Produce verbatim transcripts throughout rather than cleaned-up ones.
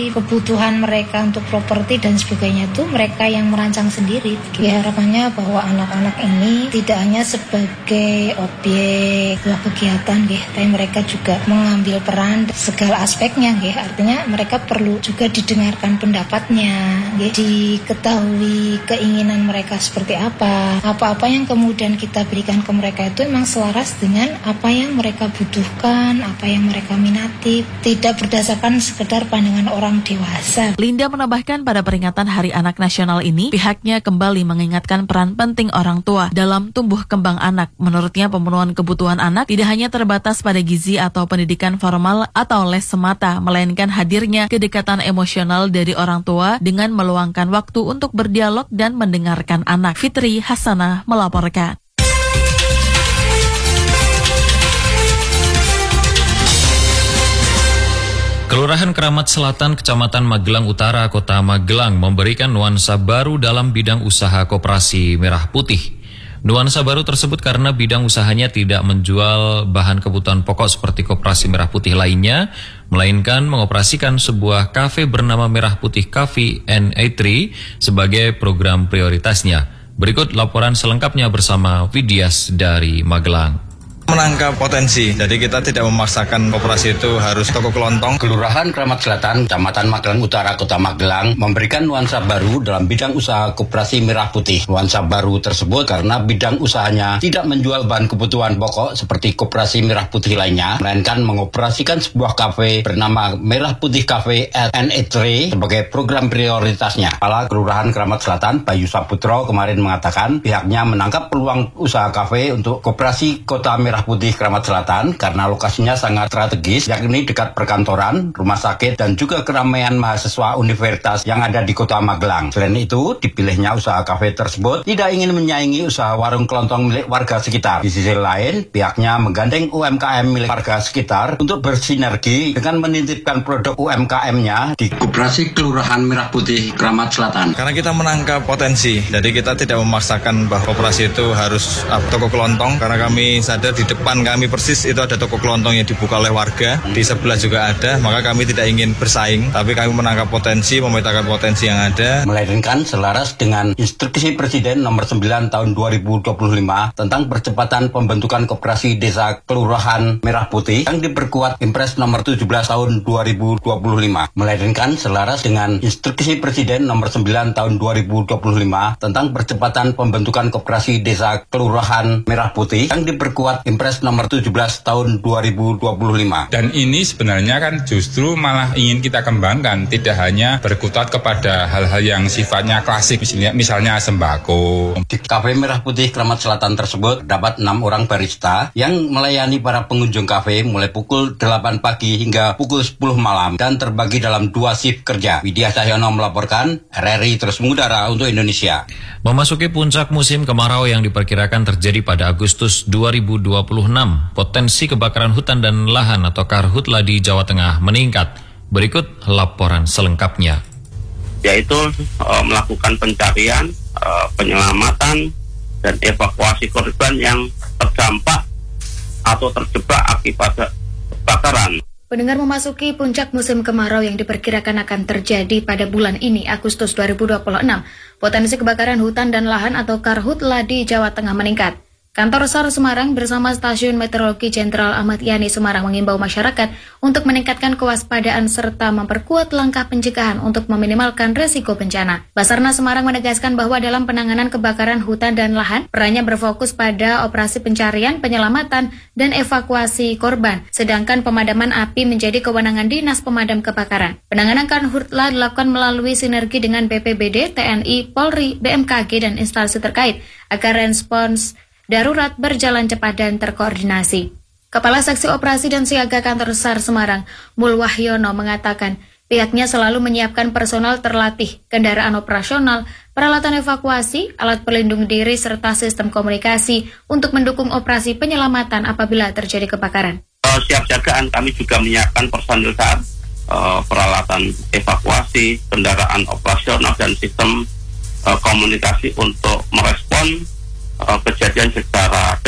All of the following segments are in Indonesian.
dari kebutuhan mereka untuk properti dan sebagainya itu mereka yang merancang sendiri. Ya, harapannya bahwa anak-anak ini tidak hanya sebagai objek sebuah kegiatan, nggih, tapi mereka juga mengambil peran segala aspeknya, nggih. Artinya mereka perlu juga didengarkan pendapatnya, nggih, diketahui keinginan mereka seperti apa. Apa-apa yang kemudian kita berikan ke mereka itu memang selaras dengan apa yang mereka butuhkan, apa yang mereka minati, tidak berdasarkan sekedar pandangan orang dewasa. Linda menambahkan pada peringatan Hari Anak Nasional ini, pihaknya kembali mengingatkan peran penting orang tua dalam tumbuh kembang anak. Menurutnya, pemenuhan kebutuhan anak tidak hanya terbatas pada gizi atau pendidikan formal atau les semata, melainkan hadirnya kedekatan emosional dari orang tua dengan meluangkan waktu untuk berdialog dan mendengarkan anak. Fitri Hasanah melaporkan. Kelurahan Keramat Selatan, Kecamatan Magelang Utara, Kota Magelang memberikan nuansa baru dalam bidang usaha koperasi merah putih. Nuansa baru tersebut karena bidang usahanya tidak menjual bahan kebutuhan pokok seperti koperasi merah putih lainnya, melainkan mengoperasikan sebuah kafe bernama Merah Putih Cafe and Eatery sebagai program prioritasnya. Berikut laporan selengkapnya bersama Widias dari Magelang. Menangkap potensi, jadi kita tidak memaksakan koperasi itu harus toko kelontong. Kelurahan Keramat Selatan, Kecamatan Magelang Utara, Kota Magelang memberikan nuansa baru dalam bidang usaha koperasi merah putih. Nuansa baru tersebut karena bidang usahanya tidak menjual bahan kebutuhan pokok seperti koperasi merah putih lainnya, melainkan mengoperasikan sebuah kafe bernama Merah Putih Cafe and Eatery sebagai program prioritasnya. Kepala Kelurahan Keramat Selatan, Bayu Saputro, kemarin mengatakan pihaknya menangkap peluang usaha kafe untuk koperasi Kota Merah Putih Keramat Selatan karena lokasinya sangat strategis, yakni dekat perkantoran, rumah sakit, dan juga keramaian mahasiswa universitas yang ada di Kota Magelang. Selain itu, dipilihnya usaha kafe tersebut tidak ingin menyaingi usaha warung kelontong milik warga sekitar. Di sisi lain, pihaknya menggandeng U M K M milik warga sekitar untuk bersinergi dengan menitipkan produk U M K M-nya di Koperasi Kelurahan Merah Putih Keramat Selatan. Karena kita menangkap potensi, jadi kita tidak memaksakan bahwa koperasi itu harus uh, toko kelontong, karena kami sadar di depan kami persis itu ada toko kelontong yang dibuka oleh warga, di sebelah juga ada, maka kami tidak ingin bersaing, tapi kami menangkap potensi, memetakan potensi yang ada. Melainkan selaras dengan Instruksi Presiden nomor sembilan tahun dua ribu dua puluh lima tentang percepatan pembentukan koperasi desa Kelurahan Merah Putih yang diperkuat Impres nomor tujuh belas tahun dua ribu dua puluh lima. Melainkan selaras dengan Instruksi Presiden nomor sembilan tahun dua ribu dua puluh lima tentang percepatan pembentukan koperasi desa Kelurahan Merah Putih yang diperkuat Impres nomor tujuh belas tahun dua ribu dua puluh lima. Dan ini sebenarnya kan justru malah ingin kita kembangkan, tidak hanya berkutat kepada hal-hal yang sifatnya klasik, misalnya, misalnya sembako. Di Kafe Merah Putih Keramat Selatan tersebut terdapat enam orang barista yang melayani para pengunjung kafe mulai pukul delapan pagi hingga pukul sepuluh malam dan terbagi dalam dua shift kerja. Widya Cahyono melaporkan, R R I terus mengudara untuk Indonesia. Memasuki puncak musim kemarau yang diperkirakan terjadi pada Agustus dua ribu dua puluh enam, potensi kebakaran hutan dan lahan atau karhutla di Jawa Tengah meningkat. Berikut laporan selengkapnya. Yaitu e, melakukan pencarian, e, penyelamatan, dan evakuasi korban yang terdampak atau terjebak akibat kebakaran. Pendengar, memasuki puncak musim kemarau yang diperkirakan akan terjadi pada bulan ini, Agustus dua ribu dua puluh enam. Potensi kebakaran hutan dan lahan atau karhutla di Jawa Tengah meningkat. Kantor SAR Semarang bersama Stasiun Meteorologi Jenderal Ahmad Yani Semarang mengimbau masyarakat untuk meningkatkan kewaspadaan serta memperkuat langkah pencegahan untuk meminimalkan resiko bencana. Basarnas Semarang menegaskan bahwa dalam penanganan kebakaran hutan dan lahan, perannya berfokus pada operasi pencarian, penyelamatan, dan evakuasi korban, sedangkan pemadaman api menjadi kewenangan Dinas Pemadam Kebakaran. Penanganan karhutla dilakukan melalui sinergi dengan B P B D, T N I, Polri, B M K G, dan instansi terkait agar respons darurat berjalan cepat dan terkoordinasi. Kepala Seksi Operasi dan Siaga Kantor SAR Semarang, Mul Wahyono, mengatakan pihaknya selalu menyiapkan personal terlatih, kendaraan operasional, peralatan evakuasi, alat pelindung diri, serta sistem komunikasi untuk mendukung operasi penyelamatan apabila terjadi kebakaran. Uh, siap jagaan, kami juga menyiapkan personil SAR, uh, peralatan evakuasi, kendaraan operasional, dan sistem uh, komunikasi untuk merespon kejadian secara cepat.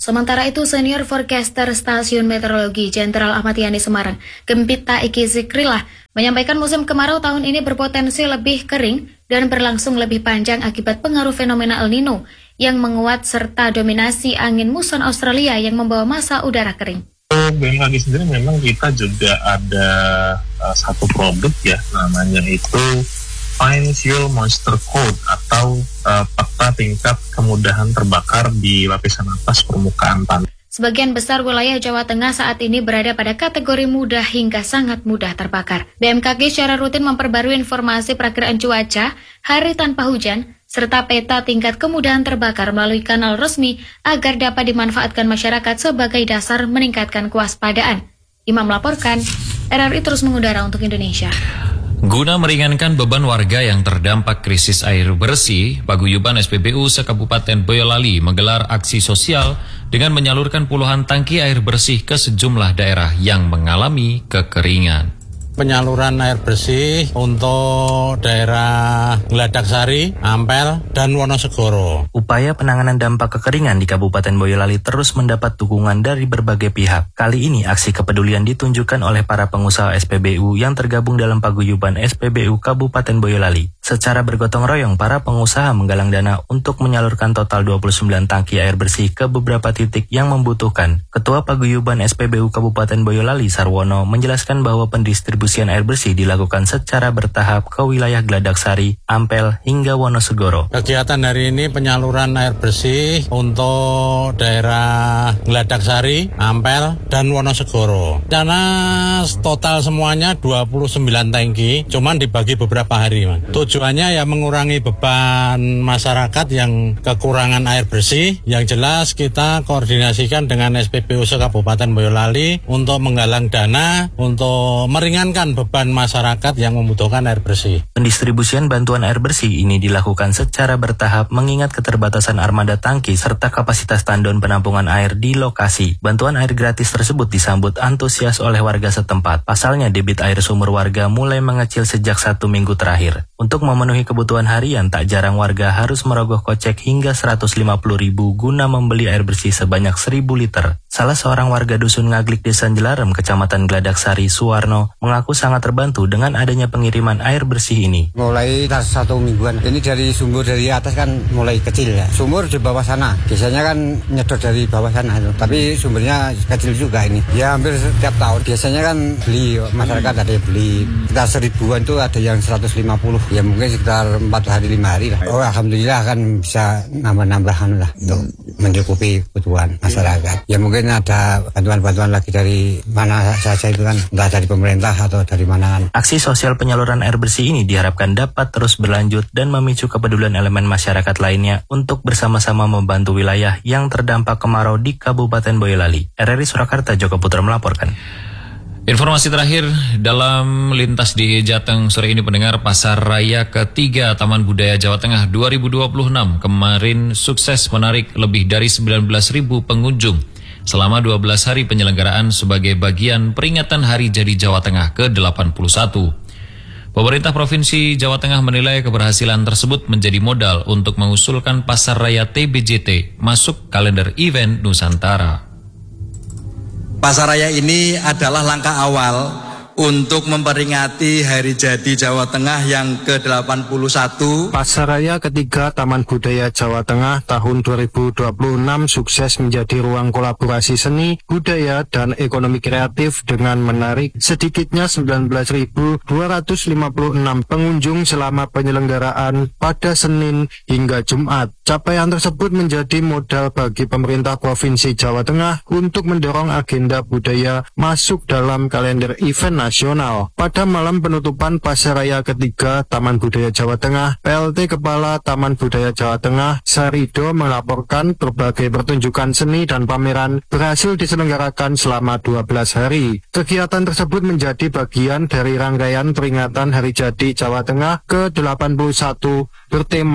Sementara itu, senior forecaster Stasiun Meteorologi Jenderal Ahmad Yani Semarang, Gempita Iki Zikrillah, menyampaikan musim kemarau tahun ini berpotensi lebih kering dan berlangsung lebih panjang akibat pengaruh fenomena El Nino yang menguat serta dominasi angin muson Australia yang membawa massa udara kering. B M K G sendiri memang kita juga ada uh, satu produk ya, namanya itu Fine Fuel Moisture Code atau uh, peta tingkat kemudahan terbakar di lapisan atas permukaan tanah. Sebagian besar wilayah Jawa Tengah saat ini berada pada kategori mudah hingga sangat mudah terbakar. B M K G secara rutin memperbarui informasi perakiraan cuaca, hari tanpa hujan, serta peta tingkat kemudahan terbakar melalui kanal resmi agar dapat dimanfaatkan masyarakat sebagai dasar meningkatkan kewaspadaan. Imam melaporkan, R R I terus mengudara untuk Indonesia. Guna meringankan beban warga yang terdampak krisis air bersih, Paguyuban S P B U se-Kabupaten Boyolali menggelar aksi sosial dengan menyalurkan puluhan tangki air bersih ke sejumlah daerah yang mengalami kekeringan. Penyaluran air bersih untuk daerah Gladaksari, Ampel, dan Wonosegoro. Upaya penanganan dampak kekeringan di Kabupaten Boyolali terus mendapat dukungan dari berbagai pihak. Kali ini aksi kepedulian ditunjukkan oleh para pengusaha S P B U yang tergabung dalam Paguyuban S P B U Kabupaten Boyolali. Secara bergotong royong, para pengusaha menggalang dana untuk menyalurkan total dua puluh sembilan tangki air bersih ke beberapa titik yang membutuhkan. Ketua Paguyuban S P B U Kabupaten Boyolali, Sarwono, menjelaskan bahwa pendistribusian air bersih dilakukan secara bertahap ke wilayah Gladaksari, Ampel, hingga Wonosegoro. Kegiatan hari ini penyaluran air bersih untuk daerah Gladaksari, Ampel, dan Wonosegoro. Dana total semuanya dua puluh sembilan tangki, cuman dibagi beberapa hari, Mas. Tujuannya ya mengurangi beban masyarakat yang kekurangan air bersih. Yang jelas kita koordinasikan dengan S P B U Kabupaten Boyolali untuk menggalang dana untuk meringankan beban masyarakat yang membutuhkan air bersih. Pendistribusian bantuan air bersih ini dilakukan secara bertahap mengingat keterbatasan armada tangki serta kapasitas tandon penampungan air di lokasi. Bantuan air gratis tersebut disambut antusias oleh warga setempat. Pasalnya debit air sumur warga mulai mengecil sejak satu minggu terakhir. Untuk memenuhi kebutuhan harian, tak jarang warga harus merogoh kocek hingga seratus lima puluh ribu guna membeli air bersih sebanyak seribu liter. Salah seorang warga Dusun Ngaglik, Desa Jelarem, Kecamatan Gladaksari, Suwarno, mengaku sangat terbantu dengan adanya pengiriman air bersih ini. Mulai satu mingguan, ini dari sumur dari atas kan mulai kecil ya. Sumur di bawah sana, biasanya kan nyedot dari bawah sana, tapi sumbernya kecil juga ini. Ya hampir setiap tahun, biasanya kan beli, masyarakat ada yang beli. Sekitar seribuan tuh ada yang seratus lima puluh. Ya mungkin sekitar empat hari lima hari lah. Oh alhamdulillah kan bisa nambah-nambahan lah untuk mencukupi kebutuhan masyarakat. Ya mungkin ada bantuan-bantuan lagi dari mana saja itu kan, entah dari pemerintah atau dari mana. Aksi sosial penyaluran air bersih ini diharapkan dapat terus berlanjut dan memicu kepedulian elemen masyarakat lainnya untuk bersama-sama membantu wilayah yang terdampak kemarau di Kabupaten Boyolali. R R I Surakarta, Joko Putra melaporkan. Informasi terakhir dalam lintas di Jateng sore ini, pendengar, Pasar Raya ketiga Taman Budaya Jawa Tengah dua ribu dua puluh enam kemarin sukses menarik lebih dari sembilan belas ribu pengunjung selama dua belas hari penyelenggaraan sebagai bagian peringatan Hari Jadi Jawa Tengah ke delapan puluh satu. Pemerintah Provinsi Jawa Tengah menilai keberhasilan tersebut menjadi modal untuk mengusulkan Pasar Raya T B J T masuk kalender event Nusantara. Pasar Raya ini adalah langkah awal untuk memperingati Hari Jadi Jawa Tengah yang ke delapan puluh satu. Pasar Raya ketiga Taman Budaya Jawa Tengah tahun dua ribu dua puluh enam sukses menjadi ruang kolaborasi seni, budaya, dan ekonomi kreatif dengan menarik sedikitnya sembilan belas ribu dua ratus lima puluh enam pengunjung selama penyelenggaraan pada Senin hingga Jumat. Capaian tersebut menjadi modal bagi pemerintah Provinsi Jawa Tengah untuk mendorong agenda budaya masuk dalam kalender event nasional. Pada malam penutupan Pasar Raya ketiga Taman Budaya Jawa Tengah, P L T Kepala Taman Budaya Jawa Tengah, Sarido, melaporkan berbagai pertunjukan seni dan pameran berhasil diselenggarakan selama dua belas hari. Kegiatan tersebut menjadi bagian dari rangkaian peringatan Hari Jadi Jawa Tengah ke delapan puluh satu bertema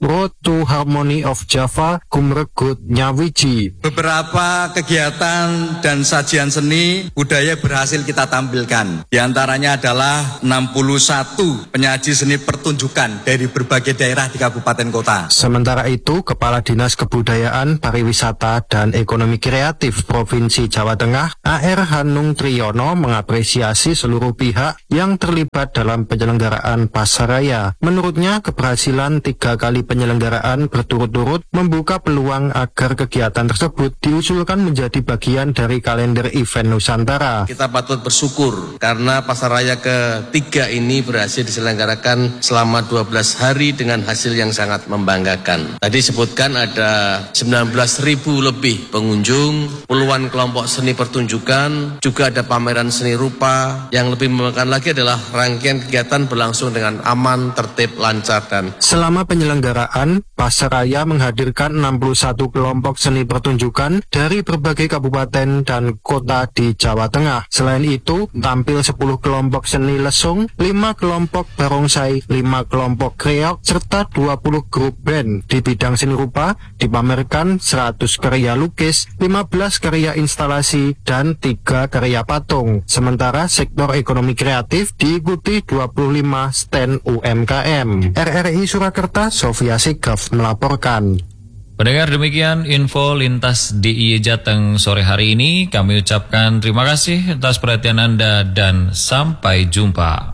Road to Harmony of Java, Kumregut Nyawiji. Beberapa kegiatan dan sajian seni budaya berhasil kita tampilkan. Di antaranya adalah enam puluh satu penyaji seni pertunjukan dari berbagai daerah di kabupaten kota. Sementara itu, Kepala Dinas Kebudayaan, Pariwisata, dan Ekonomi Kreatif Provinsi Jawa Tengah, A R Hanung Triyono, mengapresiasi seluruh pihak yang terlibat dalam penyelenggaraan Pasaraya. Menurutnya, keberhasilan tiga kali penyelenggaraan berturut-turut membuka peluang agar kegiatan tersebut diusulkan menjadi bagian dari kalender event Nusantara. Kita patut bersyukur karena Pasaraya ketiga ini berhasil diselenggarakan selama dua belas hari dengan hasil yang sangat membanggakan. Tadi sebutkan ada sembilan belas ribu lebih pengunjung, puluhan kelompok seni pertunjukan, juga ada pameran seni rupa. Yang lebih membanggakan lagi adalah rangkaian kegiatan berlangsung dengan aman, tertib, lancar, dan selama penyelenggaraan, Pasaraya menghadirkan enam puluh satu kelompok seni pertunjukan dari berbagai kabupaten dan kota di Jawa Tengah. Selain itu, tampil sepuluh kelompok seni lesung, lima kelompok barongsai, lima kelompok kreok, serta dua puluh grup band. Di bidang seni rupa, dipamerkan seratus karya lukis, lima belas karya instalasi, dan tiga karya patung. Sementara sektor ekonomi kreatif diikuti dua puluh lima stand U M K M. R R I Surakarta, Sofia Sigaf melaporkan. Pendengar, demikian info lintas D I Y Jateng sore hari ini. Kami ucapkan terima kasih atas perhatian Anda dan sampai jumpa.